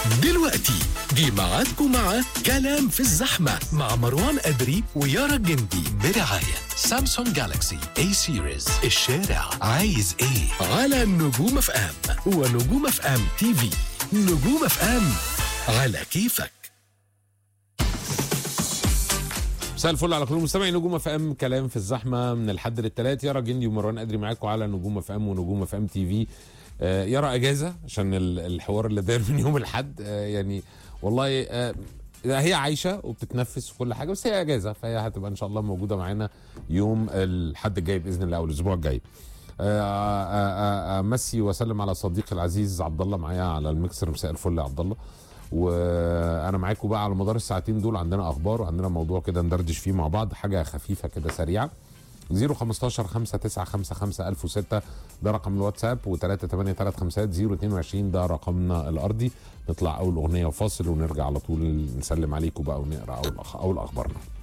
دلوقتي جه ميعادكم مع كلام في الزحمة مع مروان أدري ويارا جندي برعاية سامسونج جالاكسي A سيريز. الشارع عايز ايه على نجوم اف ام ونجوم اف ام تي في. نجوم اف ام على كيفك. مساء الفل على كل مستمعي نجوم اف ام. كلام في الزحمه من الحد للثلاث. يارا جندي ومروان ادري معاكم على نجوم اف ام ونجوم اف ام تي في. يارا اجازه عشان الحوار اللي داير من يوم الاحد. يعني والله هي عايشه وبتتنفس وكل حاجه، بس هي اجازه، فهي هتبقى ان شاء الله موجوده معانا يوم الاحد الجاي باذن الله او الاسبوع الجاي. امسي واسلم على صديقي العزيز عبد الله معايا على الميكسر. مساء الفل يا عبد الله. وانا معاكم بقى على مدار الساعتين دول. عندنا اخبار وعندنا موضوع كده ندردش فيه مع بعض، حاجه خفيفه كده سريعه. 015 5955 1006 ده رقم الواتساب، و38350 022 ده رقمنا الارضي. نطلع اول اغنيه وفاصل ونرجع على طول نسلم عليكم بقى ونقرا اول اخبارنا.